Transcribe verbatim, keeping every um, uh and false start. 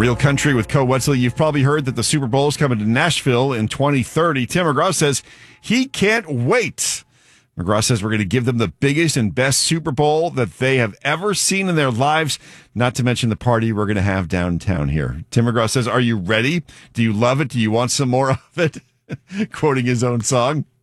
Real Country with Co Wetzel. You've probably heard that the Super Bowl is coming to Nashville in twenty thirty. Tim McGraw says he can't wait. McGraw says we're going to give them the biggest and best Super Bowl that they have ever seen in their lives, not to mention the party we're going to have downtown here. Tim McGraw says, are you ready? Do you love it? Do you want some more of it? Quoting his own song.